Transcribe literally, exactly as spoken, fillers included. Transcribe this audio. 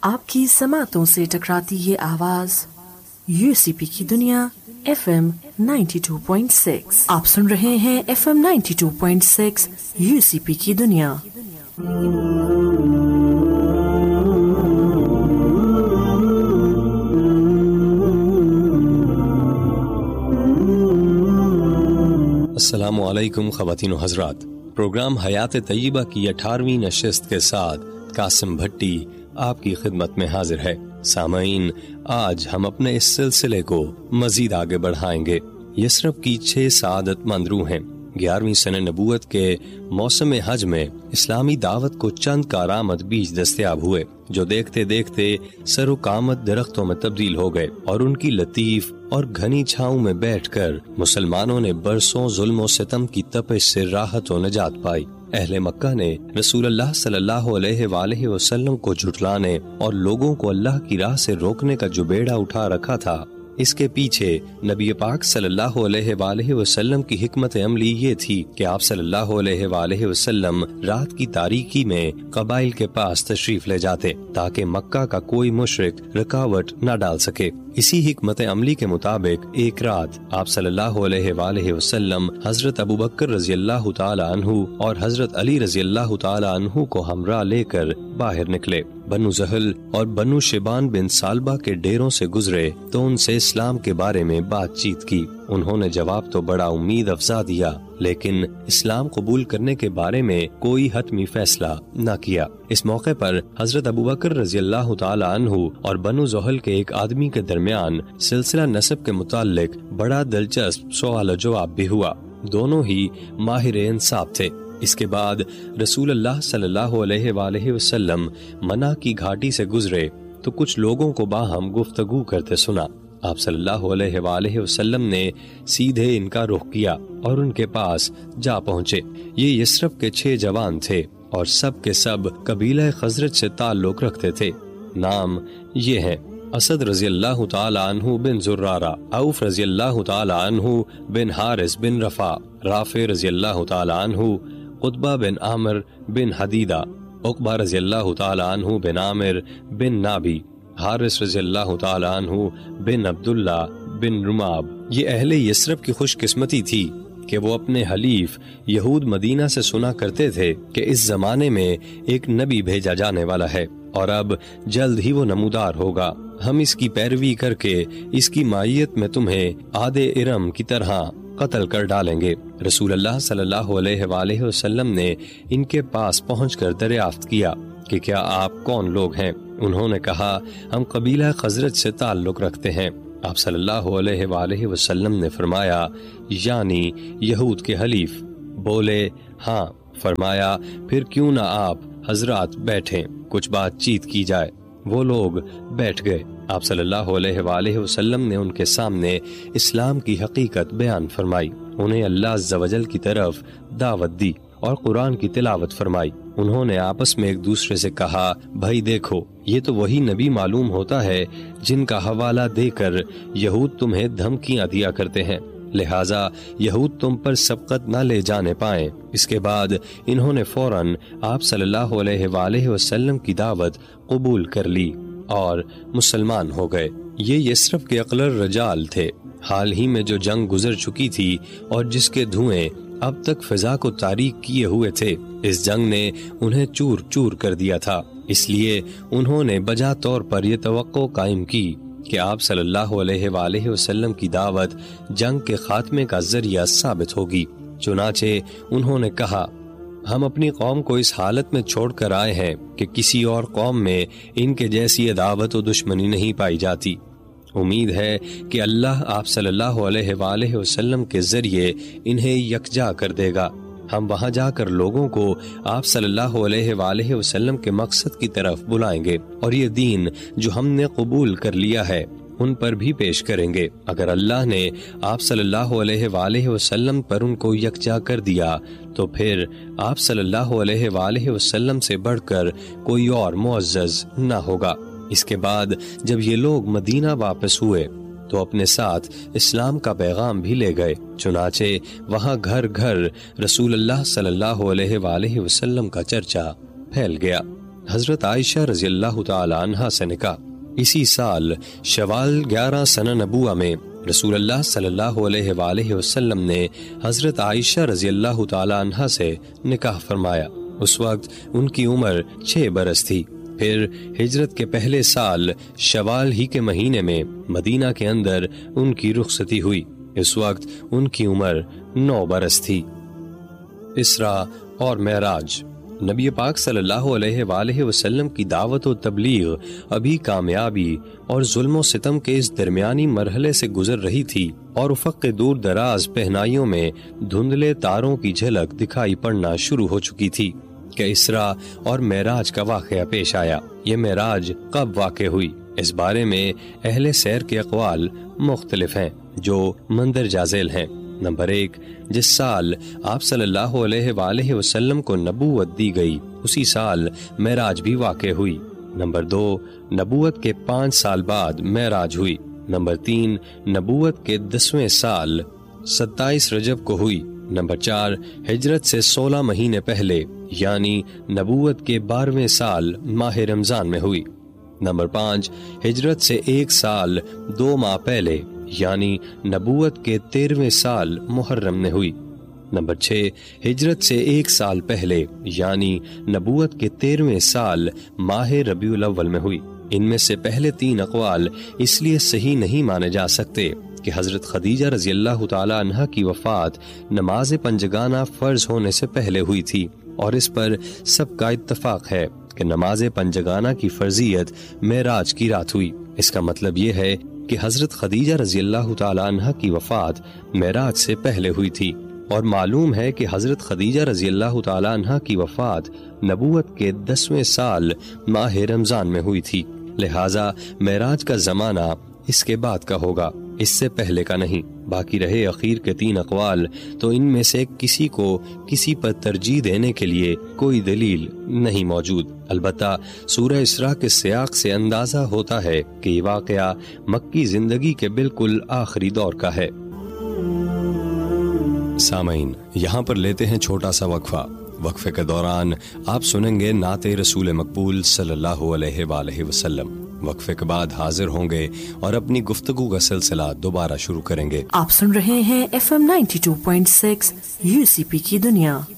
آپ کی سماعتوں سے ٹکراتی یہ آواز یو سی پی کی دنیا F M ninety two point six. آپ سن رہے ہیں F M ninety two point six you سی پی کی دنیا. السلام علیکم خواتین و حضرات. پروگرام حیات طیبہ کی اٹھارہویں نشست کے ساتھ قاسم بھٹی آپ کی خدمت میں حاضر ہے. سامعین، آج ہم اپنے اس سلسلے کو مزید آگے بڑھائیں گے. یثرب کی چھ سعادت مند روح ہیں. گیارہویں سنہ نبوت کے موسم حج میں اسلامی دعوت کو چند کارآمد بیج دستیاب ہوئے جو دیکھتے دیکھتے سر و قامت درختوں میں تبدیل ہو گئے، اور ان کی لطیف اور گھنی چھاؤں میں بیٹھ کر مسلمانوں نے برسوں ظلم و ستم کی تپش سے راحت و نجات پائی. اہل مکہ نے رسول اللہ صلی اللہ علیہ وآلہ وسلم کو جھٹلانے اور لوگوں کو اللہ کی راہ سے روکنے کا جو بیڑا اٹھا رکھا تھا، اس کے پیچھے نبی پاک صلی اللہ علیہ وآلہ وسلم کی حکمت عملی یہ تھی کہ آپ صلی اللہ علیہ وآلہ وسلم رات کی تاریکی میں قبائل کے پاس تشریف لے جاتے تاکہ مکہ کا کوئی مشرک رکاوٹ نہ ڈال سکے. اسی حکمت عملی کے مطابق ایک رات آپ صلی اللہ علیہ وآلہ وسلم حضرت ابوبکر رضی اللہ تعالی عنہ اور حضرت علی رضی اللہ تعالی عنہ کو ہمراہ لے کر باہر نکلے. بنو زحل اور بنو شیبان بن سالبہ کے ڈیروں سے گزرے تو ان سے اسلام کے بارے میں بات چیت کی. انہوں نے جواب تو بڑا امید افزا دیا، لیکن اسلام قبول کرنے کے بارے میں کوئی حتمی فیصلہ نہ کیا. اس موقع پر حضرت ابوبکر رضی اللہ تعالی عنہ اور بنو زحل کے ایک آدمی کے درمیان سلسلہ نسب کے متعلق بڑا دلچسپ سوال و جواب بھی ہوا. دونوں ہی ماہر انصاف تھے. اس کے بعد رسول اللہ صلی اللہ علیہ وآلہ وسلم منع کی گھاٹی سے گزرے تو کچھ لوگوں کو باہم گفتگو کرتے سنا. آپ صلی اللہ علیہ وآلہ وسلم نے سیدھے ان کا رخ کیا اور ان کے پاس جا پہنچے. یہ یثرب کے چھ جوان تھے اور سب کے سب قبیلہ خزرج سے تعلق رکھتے تھے. نام یہ ہیں: اسد رضی اللہ تعالی عنہ بن زرارہ، عوف رضی اللہ تعالی عنہ بن حارث بن رفع، رافع رضی اللہ تعالی عنہ، قطبہ بن عامر بن حدیدہ، عقبہ رضی اللہ تعالی عنہ بن عامر بن نابی، حارث رضی اللہ تعالی عنہ بن عبداللہ بن رماب. یہ اہل یثرب کی خوش قسمتی تھی کہ وہ اپنے حلیف یہود مدینہ سے سنا کرتے تھے کہ اس زمانے میں ایک نبی بھیجا جانے والا ہے اور اب جلد ہی وہ نمودار ہوگا. ہم اس کی پیروی کر کے اس کی مائیت میں تمہیں عادِ ارم کی طرح قتل کر ڈالیں گے. رسول اللہ صلی اللہ علیہ وآلہ وسلم نے ان کے پاس پہنچ کر دریافت کیا کہ کیا آپ کون لوگ ہیں؟ انہوں نے کہا، ہم قبیلہ خزرج سے تعلق رکھتے ہیں. آپ صلی اللہ علیہ وآلہ وسلم نے فرمایا، یعنی یہود کے حلیف؟ بولے، ہاں. فرمایا، پھر کیوں نہ آپ حضرات بیٹھیں، کچھ بات چیت کی جائے. وہ لوگ بیٹھ گئے. آپ صلی اللہ علیہ وآلہ وسلم نے ان کے سامنے اسلام کی حقیقت بیان فرمائی، انہیں اللہ عز و جل کی طرف دعوت دی اور قرآن کی تلاوت فرمائی. انہوں نے آپس میں ایک دوسرے سے کہا، بھائی دیکھو، یہ تو وہی نبی معلوم ہوتا ہے جن کا حوالہ دے کر یہود تمہیں دھمکیاں دیا کرتے ہیں، لہٰذا یہود تم پر سبقت نہ لے جانے پائیں. اس کے بعد انہوں نے فوراً آپ صلی اللہ علیہ وآلہ وسلم کی دعوت قبول کر لی اور مسلمان ہو گئے. یہ یثرب کے اقلر رجال تھے. حال ہی میں جو جنگ گزر چکی تھی اور جس کے دھوئیں اب تک فضا کو تاریک کیے ہوئے تھے، اس جنگ نے انہیں چور چور کر دیا تھا. اس لیے انہوں نے بجا طور پر یہ توقع قائم کی کہ آپ صلی اللہ علیہ وآلہ وسلم کی دعوت جنگ کے خاتمے کا ذریعہ ثابت ہوگی. چنانچہ انہوں نے کہا، ہم اپنی قوم کو اس حالت میں چھوڑ کر آئے ہیں کہ کسی اور قوم میں ان کے جیسی عداوت و دشمنی نہیں پائی جاتی. امید ہے کہ اللہ آپ صلی اللہ علیہ وآلہ وسلم کے ذریعے انہیں یکجا کر دے گا. ہم وہاں جا کر لوگوں کو آپ صلی اللہ علیہ وآلہ وسلم کے مقصد کی طرف بلائیں گے اور یہ دین جو ہم نے قبول کر لیا ہے ان پر بھی پیش کریں گے. اگر اللہ نے آپ صلی اللہ علیہ وآلہ وسلم پر ان کو یکجا کر دیا تو پھر آپ صلی اللہ علیہ وآلہ وسلم سے بڑھ کر کوئی اور معزز نہ ہوگا. اس کے بعد جب یہ لوگ مدینہ واپس ہوئے تو اپنے ساتھ اسلام کا پیغام بھی لے گئے. چنانچہ وہاں گھر گھر رسول اللہ صلی اللہ علیہ وآلہ وسلم کا چرچا پھیل گیا. حضرت عائشہ رضی اللہ تعالی عنہا سے نکاح۔ اسی سال شوال گیارہ سنہ نبوہ میں رسول اللہ صلی اللہ علیہ وآلہ وسلم نے حضرت عائشہ رضی اللہ تعالی عنہا سے نکاح فرمایا۔ اس وقت ان کی عمر چھ برس تھی۔ پھر ہجرت کے پہلے سال شوال ہی کے مہینے میں مدینہ کے اندر ان کی رخصتی ہوئی۔ اس وقت ان کی عمر نو برس تھی۔ اسراء اور معراج۔ نبی پاک صلی اللہ علیہ وآلہ وسلم کی دعوت و تبلیغ ابھی کامیابی اور ظلم و ستم کے اس درمیانی مرحلے سے گزر رہی تھی، اور افق کے دور دراز پہنائیوں میں دھندلے تاروں کی جھلک دکھائی پڑنا شروع ہو چکی تھی کہ اسراء اور معراج کا واقعہ پیش آیا۔ یہ معراج کب واقع ہوئی، اس بارے میں اہل سیر کے اقوال مختلف ہیں جو مندرجہ ذیل ہیں۔ نمبر ایک، جس سال آپ صلی اللہ علیہ وآلہ وسلم کو نبوت دی گئی اسی سال معراج بھی واقع ہوئی۔ نمبر دو، نبوت کے پانچ سال بعد معراج ہوئی۔ نمبر تین، نبوت کے دسویں سال ستائیس رجب کو ہوئی۔ نمبر چار، ہجرت سے سولہ مہینے پہلے یعنی نبوت کے بارہویں سال ماہ رمضان میں ہوئی۔ نمبر پانچ، ہجرت سے ایک سال دو ماہ پہلے یعنی نبوت کے تیرہویں سال محرم میں ہوئی۔ نمبر چھ، ہجرت سے ایک سال پہلے یعنی نبوت کے تیرہویں سال ماہ ربیع الاول میں ہوئی۔ ان میں سے پہلے تین اقوال اس لیے صحیح نہیں مانے جا سکتے کہ حضرت خدیجہ رضی اللہ تعالی عنہا کی وفات نماز پنجگانہ فرض ہونے سے پہلے ہوئی تھی، اور اس پر سب کا اتفاق ہے کہ نماز پنجگانہ کی فرضیت معراج کی رات ہوئی۔ اس کا مطلب یہ ہے کہ حضرت خدیجہ رضی اللہ تعالی عنہا کی وفات معراج سے پہلے ہوئی تھی، اور معلوم ہے کہ حضرت خدیجہ رضی اللہ تعالی عنہا کی وفات نبوت کے دسویں سال ماہ رمضان میں ہوئی تھی، لہٰذا معراج کا زمانہ اس کے بعد کا ہوگا، اس سے پہلے کا نہیں۔ باقی رہے اخیر کے تین اقوال، تو ان میں سے کسی کو کسی پر ترجیح دینے کے لیے کوئی دلیل نہیں موجود۔ البتہ سورہ اسراء کے سیاق سے اندازہ ہوتا ہے کہ یہ واقعہ مکی زندگی کے بالکل آخری دور کا ہے۔ سامعین، یہاں پر لیتے ہیں چھوٹا سا وقفہ۔ وقفے کے دوران آپ سنیں گے نعت رسول مقبول صلی اللہ علیہ وآلہ وسلم۔ وقفے کے بعد حاضر ہوں گے اور اپنی گفتگو کا سلسلہ دوبارہ شروع کریں گے۔ آپ سن رہے ہیں F M ninety two point six you سی پی کی دنیا۔